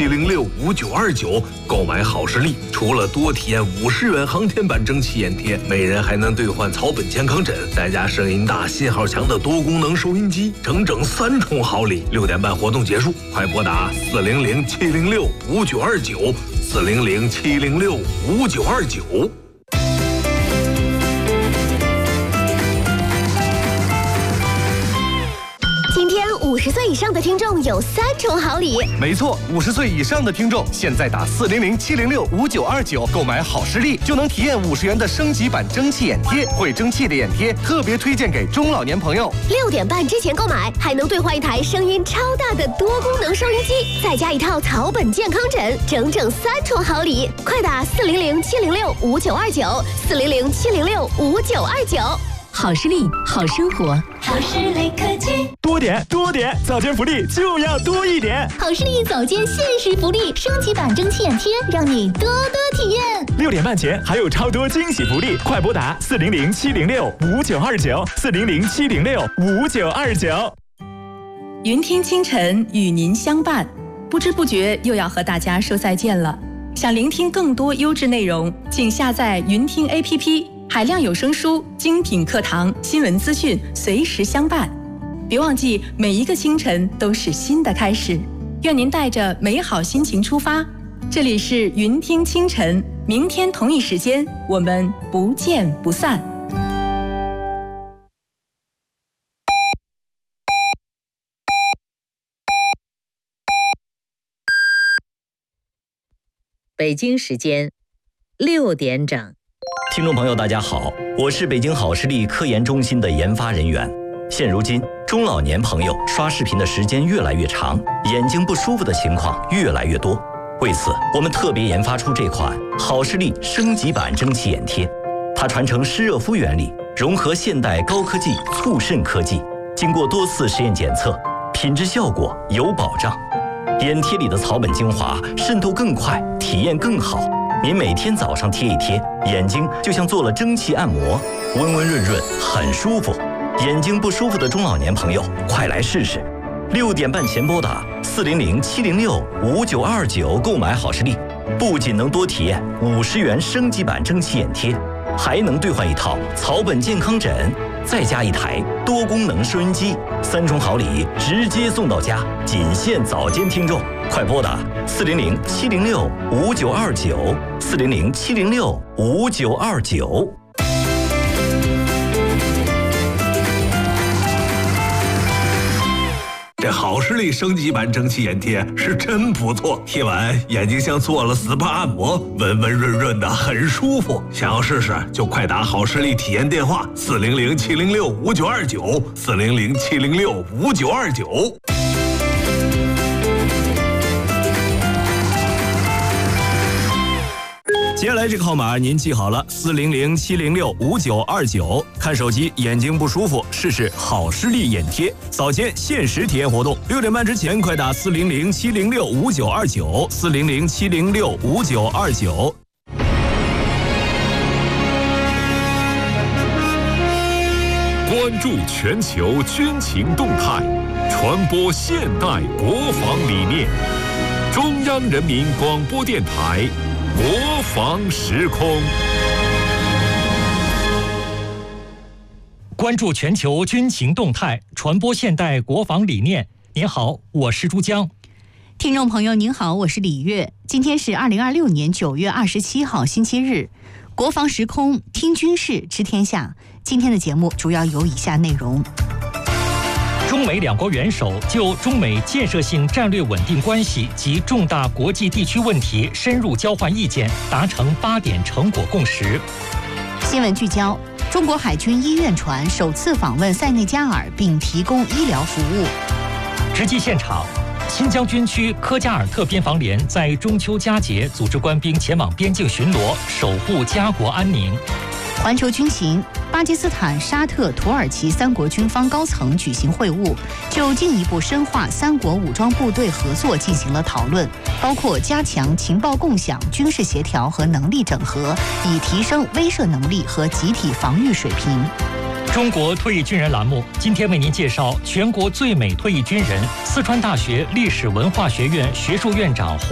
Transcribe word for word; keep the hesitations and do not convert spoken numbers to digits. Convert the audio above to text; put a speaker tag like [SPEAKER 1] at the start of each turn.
[SPEAKER 1] 七零六五九二九购买好视力，除了多体验五十元航天版蒸汽眼贴，每人还能兑换草本健康枕，再加声音大、信号强的多功能收音机，整整三重好礼。六点半活动结束，快拨打四零零七零六五九二九四零零七零六五九二九。
[SPEAKER 2] 今天五十岁以上的听众有三重好礼。
[SPEAKER 3] 没错，五十岁以上的听众现在打四零零七零六五九二九购买好视力，就能体验五十元的升级版蒸汽眼贴。会蒸汽的眼贴特别推荐给中老年朋友。
[SPEAKER 2] 六点半之前购买，还能兑换一台声音超大的多功能收音机，再加一套草本健康枕，整整三重好礼。快打四零零七零六五九二九四零零七零六五九二九。
[SPEAKER 4] 好视力，好生活。
[SPEAKER 5] 好视力科技，
[SPEAKER 6] 多点多点，早间福利就要多一点。
[SPEAKER 5] 好视力早间限时福利，升级版蒸汽眼贴，让你多多体验。
[SPEAKER 6] 六点半前还有超多惊喜福利，快拨打四零零七零六五九二九四零零七零六五九二九。
[SPEAKER 4] 云听清晨与您相伴，不知不觉又要和大家说再见了。想聆听更多优质内容，请下载云听 A P P。海量有声书、精品课堂、新闻资讯，随时相伴。别忘记，每一个清晨都是新的开始。愿您带着美好心情出发。这里是云听清晨，明天同一时间，我们不见不散。
[SPEAKER 7] 北京时间六点整。
[SPEAKER 8] 听众朋友大家好，我是北京好视力科研中心的研发人员。现如今中老年朋友刷视频的时间越来越长，眼睛不舒服的情况越来越多。为此我们特别研发出这款好视力升级版蒸汽眼贴，它传承湿热敷原理，融合现代高科技促渗科技，经过多次实验检测，品质效果有保障。眼贴里的草本精华渗透更快，体验更好。您每天早上贴一贴，眼睛就像做了蒸汽按摩，温温润润，很舒服。眼睛不舒服的中老年朋友，快来试试。六点半前拨打四零零七零六五九二九购买好视力，不仅能多体验五十元升级版蒸汽眼贴，还能兑换一套草本健康枕，再加一台多功能收音机，三重好礼直接送到家，仅限早间听众。快拨打四零零七零六五九二九四零零七零六五九二九。
[SPEAKER 1] 这好视力升级版蒸汽眼贴是真不错，贴完眼睛像做了 S P A 按摩，温温润润的，很舒服。想要试试就快打好视力体验电话四零零七零六五九二九四零零七零六五九二九。
[SPEAKER 6] 接下来这个号码您记好了，四零零七零六五九二九。看手机眼睛不舒服，试试好视力眼贴，早间限时体验活动，六点半之前快打四零零七零六五九二九四零零七零六五九二九。
[SPEAKER 9] 关注全球军情动态，传播现代国防理念。中央人民广播电台。国防时空，
[SPEAKER 10] 关注全球军情动态，传播现代国防理念。您好，我是珠江。
[SPEAKER 11] 听众朋友您好，我是李月。今天是二零二六年九月二十七号星期日，国防时空听军事知天下。今天的节目主要有以下内容：
[SPEAKER 10] 中美两国元首就中美建设性战略稳定关系及重大国际地区问题深入交换意见，达成八点成果共识。
[SPEAKER 11] 新闻聚焦：中国海军医院船首次访问塞内加尔，并提供医疗服务。
[SPEAKER 10] 直击现场：新疆军区科加尔特边防连在中秋佳节组织官兵前往边境巡逻，守护家国安宁。
[SPEAKER 11] 环球军情：巴基斯坦、沙特、土耳其三国军方高层举行会晤，就进一步深化三国武装部队合作进行了讨论，包括加强情报共享、军事协调和能力整合，以提升威慑能力和集体防御水平。
[SPEAKER 10] 中国退役军人栏目今天为您介绍全国最美退役军人，四川大学历史文化学院学术院长